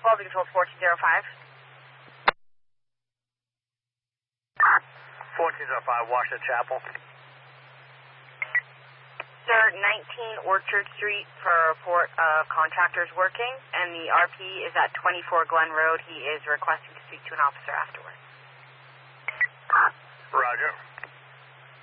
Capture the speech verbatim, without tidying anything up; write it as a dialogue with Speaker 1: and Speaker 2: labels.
Speaker 1: Quality Control fourteen oh five.
Speaker 2: fourteen oh five, Washington Chapel.
Speaker 1: Sir, nineteen Orchard Street for a report of contractors working, and the R P is at twenty-four Glen Road. He is requesting to speak to an officer afterwards.
Speaker 2: Roger.